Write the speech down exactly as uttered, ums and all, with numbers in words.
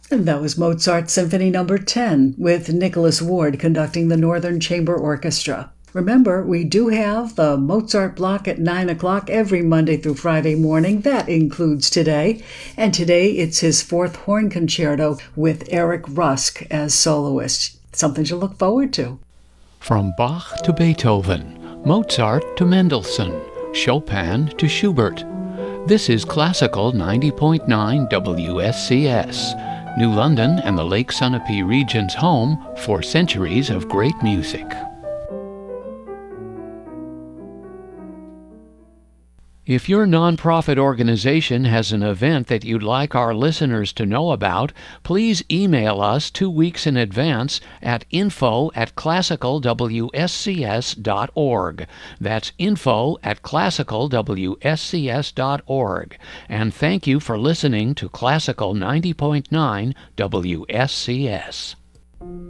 And that was Mozart Symphony Number ten, with Nicholas Ward conducting the Northern Chamber Orchestra. Remember, we do have the Mozart block at nine o'clock every Monday through Friday morning. That includes today. And today it's his fourth horn concerto with Eric Rusk as soloist. Something to look forward to. From Bach to Beethoven, Mozart to Mendelssohn, Chopin to Schubert. This is Classical ninety point nine W S C S, New London and the Lake Sunapee region's home for centuries of great music. If your nonprofit organization has an event that you'd like our listeners to know about, please email us two weeks in advance at info at classical w s c s dot org. That's info at classical w s c s dot org. And thank you for listening to Classical ninety point nine W S C S.